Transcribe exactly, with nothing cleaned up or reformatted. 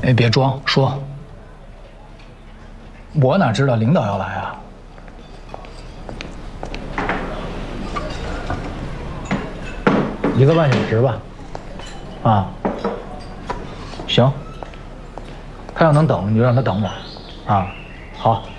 哎，别装，说。我哪知道领导要来啊？一个半小时吧。啊，行。他要能等，你就让他等我。啊，好。